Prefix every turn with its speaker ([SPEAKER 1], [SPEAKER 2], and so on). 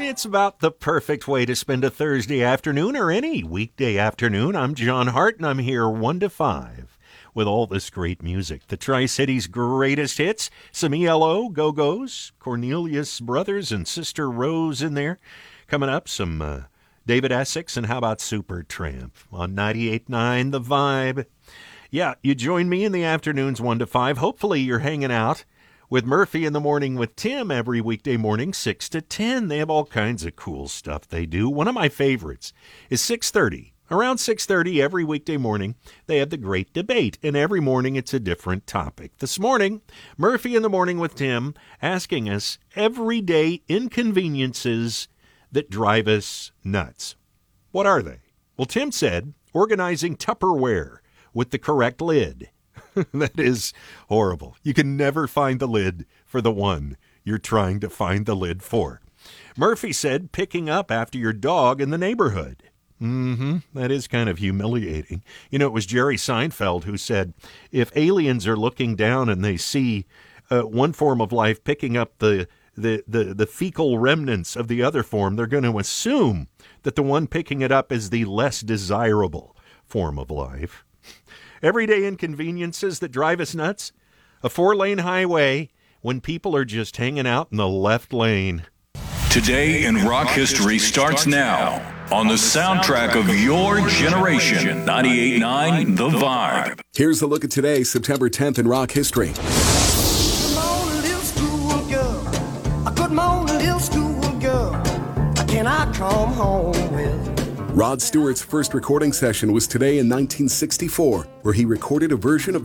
[SPEAKER 1] It's about the perfect way to spend a Thursday afternoon or any weekday afternoon. I'm John Hart, and I'm here 1 to 5 with all this great music. The Tri-Cities' greatest hits, some ELO, Go-Go's, Cornelius Brothers and Sister Rose in there. Coming up, some David Essex, and how about Supertramp on 98.9 The Vibe. Yeah, you join me in the afternoons 1 to 5. Hopefully you're hanging out with Murphy in the Morning with Tim every weekday morning, 6 to 10. They have all kinds of cool stuff they do. One of my favorites is 6:30. Around 6:30 every weekday morning, they have the Great Debate, and every morning it's a different topic. This morning, Murphy in the Morning with Tim asking us everyday inconveniences that drive us nuts. What are they? Well, Tim said organizing Tupperware with the correct lid. That is horrible. You can never find the lid for the one you're trying to find the lid for. Murphy said picking up after your dog in the neighborhood. That is kind of humiliating. You know, it was Jerry Seinfeld who said, if aliens are looking down and they see one form of life picking up the fecal remnants of the other form, they're going to assume that the one picking it up is the less desirable form of life. Everyday inconveniences that drive us nuts. A 4-lane highway when people are just hanging out in the left lane.
[SPEAKER 2] Today in Rock History starts now on the soundtrack of your generation. 98.9 The Vibe.
[SPEAKER 3] Here's a look at today, September 10th in rock history.
[SPEAKER 4] Good morning, little school girl. A good morning, little school girl. Can I come home with?
[SPEAKER 3] Rod Stewart's first recording session was today in 1964, where he recorded a version of